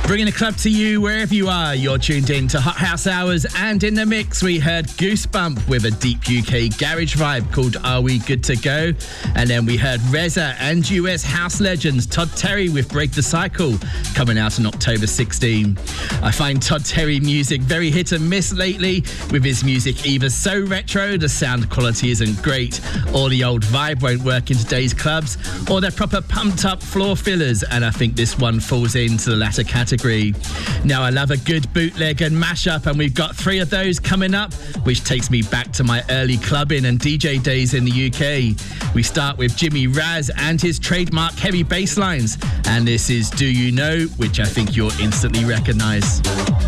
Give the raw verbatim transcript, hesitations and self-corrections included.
Bringing the club to you wherever you are. You're tuned in to Hot House Hours, and in the mix we heard Goosebump with a deep U K garage vibe called Are We Good To Go? And then we heard Reza and U S house legends Todd Terry with Break the Cycle, coming out on October sixteenth. I find Todd Terry music very hit and miss lately, with his music either so retro the sound quality isn't great, or the old vibe won't work in today's clubs, or they're proper pumped up floor fillers, and I think this one falls into the latter category. Now, I love a good bootleg and mashup, and we've got three of those coming up, which takes me back to my early clubbing and D J days in the U K. We start with Jimmy Raz and his trademark heavy bass lines, and this is Do You Know, which I think you'll instantly recognise.